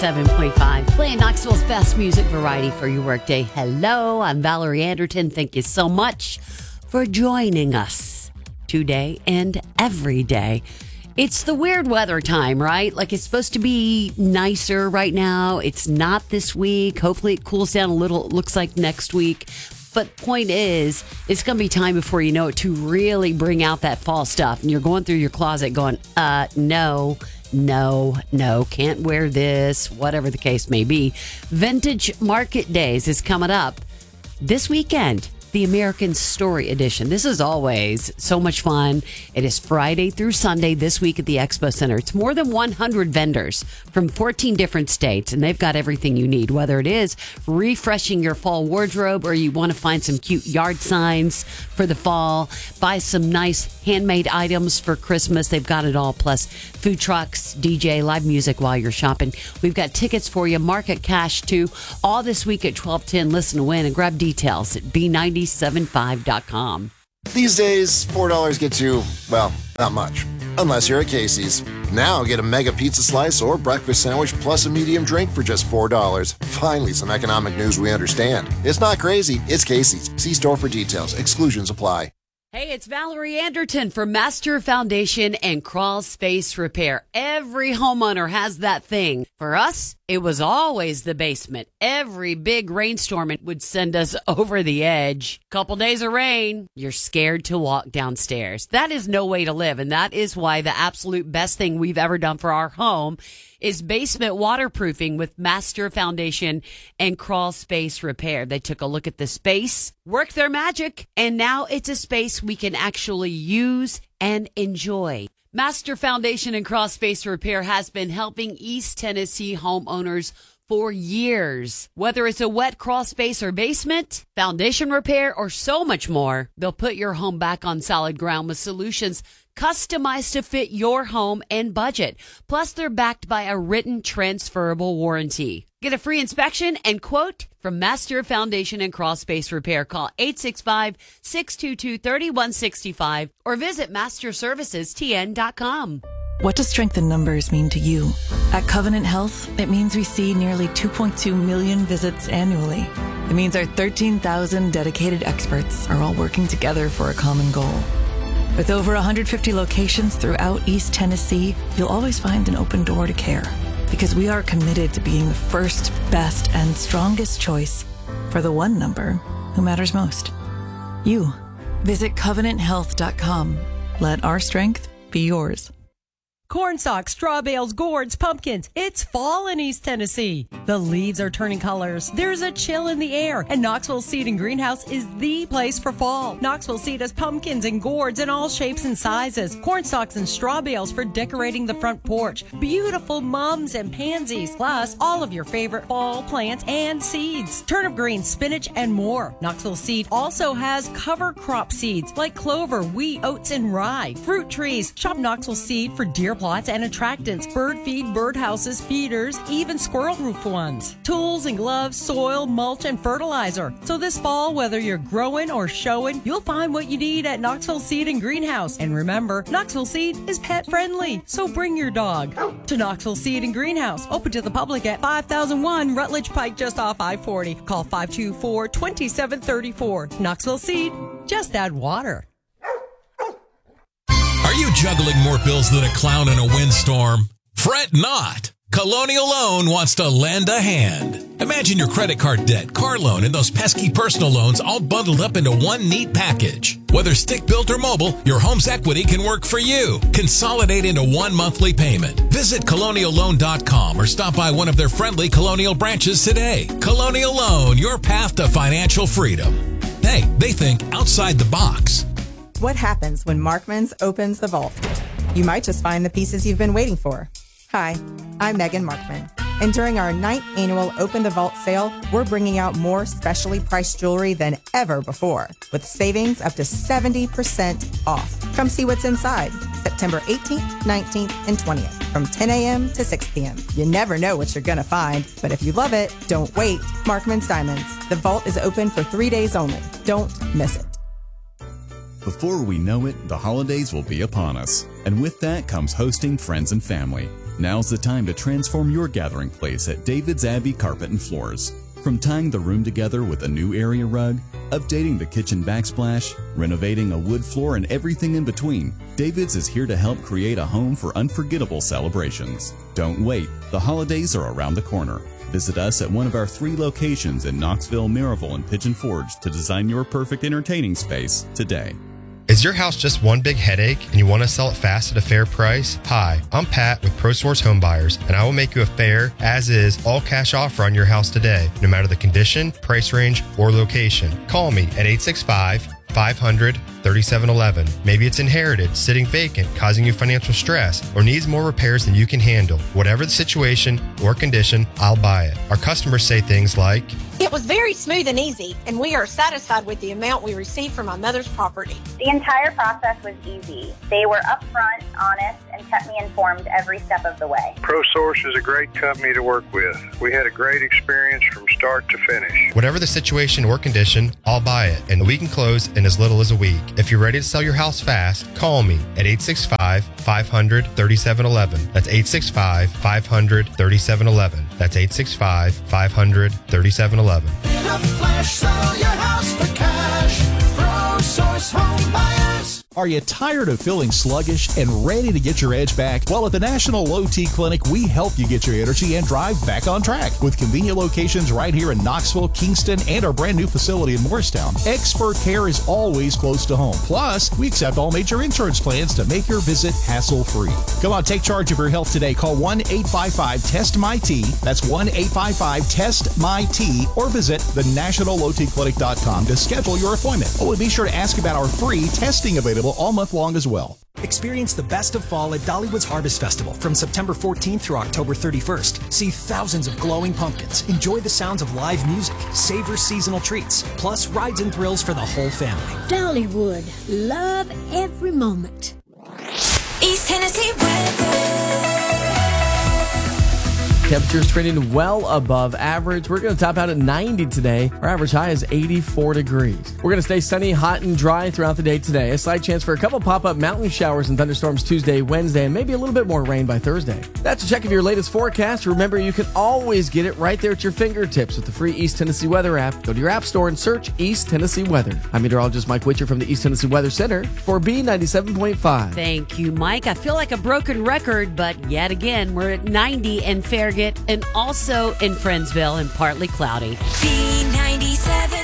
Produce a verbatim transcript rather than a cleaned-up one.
seven point five, playing Knoxville's best music variety for your workday. Hello, I'm Valerie Anderton. Thank you so much for joining us today and every day. It's the weird weather time, right? Like, it's supposed to be nicer right now. It's not this week. Hopefully it cools down a little. It looks like next week. But point is, it's going to be time before you know it to really bring out that fall stuff. And you're going through your closet going, uh, no, no, no, can't wear this, whatever the case may be. Vintage Market Days is coming up this weekend. The American Story Edition. This is always so much fun. It is Friday through Sunday this week at the Expo Center. It's more than one hundred vendors from fourteen different states, and they've got everything you need, whether it is refreshing your fall wardrobe or you want to find some cute yard signs for the fall, buy some nice handmade items for Christmas. They've got it all, plus food trucks, D J, live music while you're shopping. We've got tickets for you, market cash too, all this week at twelve ten. Listen to win and grab details at B ninety seventy-five dot com. These days, four dollars gets you, well, not much. Unless you're at Casey's. Now get a mega pizza slice or breakfast sandwich plus a medium drink for just four dollars. Finally, some economic news we understand. It's not crazy, it's Casey's. See store for details. Exclusions apply. Hey, it's Valerie Anderton from Master Foundation and Crawl Space Repair. Every homeowner has that thing. For us, it was always the basement. Every big rainstorm would send us over the edge. Couple days of rain, you're scared to walk downstairs. That is no way to live, and that is why the absolute best thing we've ever done for our home is basement waterproofing with Master Foundation and Crawl Space Repair. They took a look at the space, worked their magic, and now it's a space we can actually use and enjoy. Master Foundation and Crawl Space Repair has been helping East Tennessee homeowners for years. Whether it's a wet crawl space or basement, foundation repair, or so much more, they'll put your home back on solid ground with solutions customized to fit your home and budget. Plus, they're backed by a written transferable warranty. Get a free inspection and quote from Master Foundation and Crawl Space Repair. Call eight six five, six two two, three one six five or visit master services t n dot com. What does strength in numbers mean to you? At Covenant Health, it means we see nearly two point two million visits annually. It means our thirteen thousand dedicated experts are all working together for a common goal. With over one hundred fifty locations throughout East Tennessee, you'll always find an open door to care. Because we are committed to being the first, best, and strongest choice for the one number who matters most. You. Visit covenant health dot com. Let our strength be yours. Corn stalks, straw bales, gourds, pumpkins. It's fall in East Tennessee. The leaves are turning colors. There's a chill in the air, and Knoxville Seed and Greenhouse is the place for fall. Knoxville Seed has pumpkins and gourds in all shapes and sizes. Corn stalks and straw bales for decorating the front porch. Beautiful mums and pansies, plus all of your favorite fall plants and seeds. Turnip greens, spinach, and more. Knoxville Seed also has cover crop seeds like clover, wheat, oats, and rye. Fruit trees. Shop Knoxville Seed for deer plots and attractants, bird feed, birdhouses, feeders, even squirrel roof ones. Tools and gloves, soil, mulch, and fertilizer. So this fall, whether you're growing or showing, you'll find what you need at Knoxville Seed and Greenhouse. And remember, Knoxville Seed is pet friendly, so bring your dog to Knoxville Seed and Greenhouse. Open to the public at five thousand one Rutledge Pike, just off I forty. Call five two four, two seven three four. Knoxville Seed, just add water. Are you juggling more bills than a clown in a windstorm? Fret not. Colonial Loan wants to lend a hand. Imagine your credit card debt, car loan, and those pesky personal loans all bundled up into one neat package. Whether stick-built or mobile, your home's equity can work for you. Consolidate into one monthly payment. Visit colonial loan dot com or stop by one of their friendly Colonial branches today. Colonial Loan, your path to financial freedom. Hey, they think outside the box. What happens when Markman's opens the vault? You might just find the pieces you've been waiting for. Hi, I'm Megan Markman, and during our ninth annual Open the Vault sale, we're bringing out more specially priced jewelry than ever before, with savings up to seventy percent off. Come see what's inside, September eighteenth, nineteenth, and twentieth, from ten a.m. to six p.m. You never know what you're gonna find, but if you love it, don't wait. Markman's Diamonds. The vault is open for three days only. Don't miss it. Before we know it, the holidays will be upon us. And with that comes hosting friends and family. Now's the time to transform your gathering place at David's Abbey Carpet and Floors. From tying the room together with a new area rug, updating the kitchen backsplash, renovating a wood floor, and everything in between, David's is here to help create a home for unforgettable celebrations. Don't wait, the holidays are around the corner. Visit us at one of our three locations in Knoxville, Maryville, and Pigeon Forge to design your perfect entertaining space today. Is your house just one big headache and you want to sell it fast at a fair price? Hi, I'm Pat with ProSource Home Buyers, and I will make you a fair, as-is, all-cash offer on your house today, no matter the condition, price range, or location. Call me at eight six five, five hundred, thirty-seven eleven. Maybe it's inherited, sitting vacant, causing you financial stress, or needs more repairs than you can handle. Whatever the situation or condition, I'll buy it. Our customers say things like, "It was very smooth and easy, and we are satisfied with the amount we received from my mother's property." The entire process was easy. They were upfront, honest, and kept me informed every step of the way. ProSource is a great company to work with. We had a great experience from start to finish. Whatever the situation or condition, I'll buy it, and we can close in as little as a week. If you're ready to sell your house fast, call me at eight six five, five hundred, thirty-seven eleven. That's eight six five, five hundred, thirty-seven eleven. That's eight six five, five hundred, thirty-seven eleven. In a flash, sell your house for cash. ProSource Home Buyers. Are you tired of feeling sluggish and ready to get your edge back? Well, at the National Low T Clinic, we help you get your energy and drive back on track. With convenient locations right here in Knoxville, Kingston, and our brand new facility in Morristown, expert care is always close to home. Plus, we accept all major insurance plans to make your visit hassle-free. Come on, take charge of your health today. Call one eight five five, T E S T M Y T. That's one eight five five, T E S T M Y T. Or visit the national low t clinic dot com to schedule your appointment. Oh, and be sure to ask about our free testing available all month long as well. Experience the best of fall at Dollywood's Harvest Festival from September fourteenth through October thirty-first. See thousands of glowing pumpkins, enjoy the sounds of live music, savor seasonal treats, plus rides and thrills for the whole family. Dollywood, love every moment. East Tennessee weather. Temperatures trending well above average. We're going to top out at ninety today. Our average high is eighty-four degrees. We're going to stay sunny, hot, and dry throughout the day today. A slight chance for a couple pop-up mountain showers and thunderstorms Tuesday, Wednesday, and maybe a little bit more rain by Thursday. That's a check of your latest forecast. Remember, you can always get it right there at your fingertips with the free East Tennessee Weather app. Go to your app store and search East Tennessee Weather. I'm meteorologist Mike Witcher from the East Tennessee Weather Center for B ninety-seven point five. Thank you, Mike. I feel like a broken record, but yet again, we're at ninety in Farragut and also in Friendsville and partly cloudy. B ninety-seven.